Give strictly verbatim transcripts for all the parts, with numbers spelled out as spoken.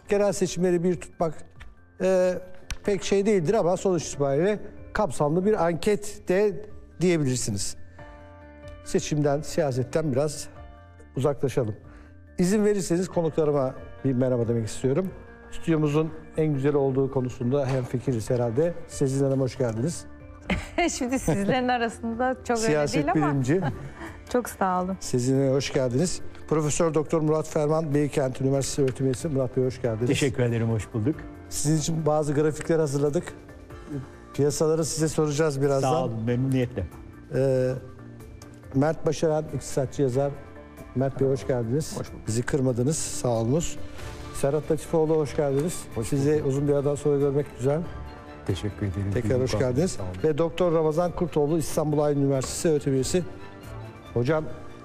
genel seçimleri bir tutmak e, pek şey değildir ama sonuç itibariyle kapsamlı bir anket de diyebilirsiniz. Seçimden, siyasetten biraz uzaklaşalım. İzin verirseniz konuklarıma bir merhaba demek istiyorum. Stüdyomuzun en güzel olduğu konusunda hemfikiriz herhalde. Sezin Hanım hoş geldiniz. Şimdi sizlerin arasında çok Siyaset öyle değil ama. bilimci. Çok sağ olun. Sizinle hoş geldiniz. Profesör Doktor Murat Ferman, Beykent Üniversitesi öğretim üyesi. Murat Bey hoş geldiniz. Teşekkür ederim, hoş bulduk. Sizin için bazı grafikler hazırladık. Piyasaları size soracağız birazdan. Sağ olun, memnuniyetle. Ee, Mert Başaran, iktisatçı yazar. Mert Bey hoş geldiniz. Hoş bulduk. Bizi kırmadınız, sağ olunuz. Serhat Latifoğlu hoş geldiniz. Hoş Sizi bulduk. uzun bir aradan sonra görmek güzel. Teşekkür ederim. Tekrar hoş geldiniz. Sağ olun. Ve Doktor Ramazan Kurtoğlu, İstanbul Aydın Üniversitesi öğretim üyesi. Hocam,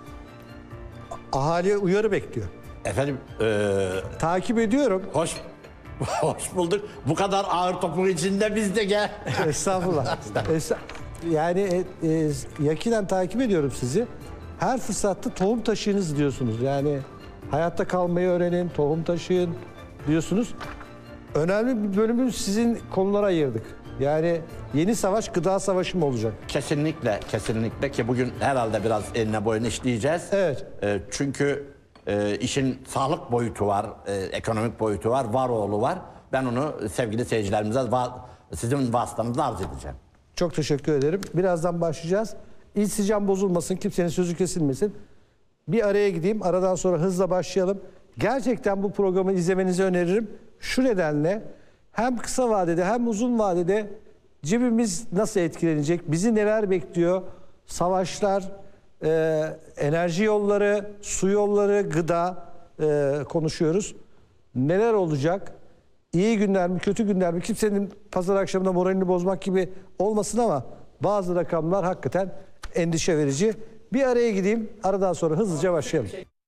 ahali uyarı bekliyor. Efendim, eee, Takip ediyorum. hoş hoş bulduk. Bu kadar ağır topun içinde biz de gel. Estağfurullah. Esta- yani e, e, yakinen takip ediyorum sizi. Her fırsatta tohum taşıyınız diyorsunuz. Yani hayatta kalmayı öğrenin, tohum taşıyın diyorsunuz. Önemli bir bölümü sizin konulara ayırdık. Yani yeni savaş gıda savaşı mı olacak? Kesinlikle, kesinlikle ki bugün herhalde biraz eline boyun işleyeceğiz. Evet. Eee, çünkü eee, işin sağlık boyutu var, eee, ekonomik boyutu var, varoğlu var. Ben onu sevgili seyircilerimize va- sizin vasıtanızla arz edeceğim. Çok teşekkür ederim. Birazdan başlayacağız. İnsicam bozulmasın, kimsenin sözü kesilmesin. Bir araya gideyim, aradan sonra hızla başlayalım. Gerçekten bu programı izlemenizi öneririm. Şu nedenle hem kısa vadede hem uzun vadede cebimiz nasıl etkilenecek, bizi neler bekliyor, savaşlar, e, enerji yolları, su yolları, gıda e, konuşuyoruz. Neler olacak? İyi günler mi, kötü günler mi? Kimsenin pazar akşamında moralini bozmak gibi olmasın ama bazı rakamlar hakikaten endişe verici. Bir araya gideyim, aradan sonra hızlıca başlayalım.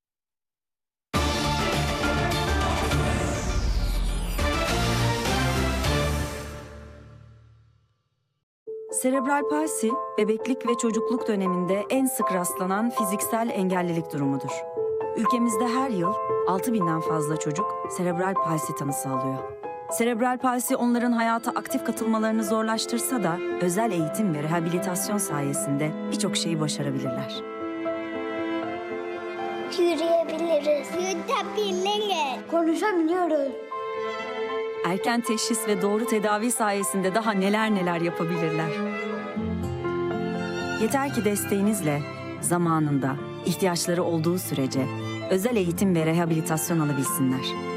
Serebral palsi, bebeklik ve çocukluk döneminde en sık rastlanan fiziksel engellilik durumudur. Ülkemizde her yıl altı binden fazla çocuk serebral palsi tanısı alıyor. Serebral palsi onların hayata aktif katılmalarını zorlaştırsa da özel eğitim ve rehabilitasyon sayesinde birçok şeyi başarabilirler. Yürüyebiliriz. Yutabiliriz. Konuşabiliyoruz. Erken teşhis ve doğru tedavi sayesinde daha neler neler yapabilirler. Yeter ki desteğinizle zamanında ihtiyaçları olduğu sürece özel eğitim ve rehabilitasyon alabilsinler.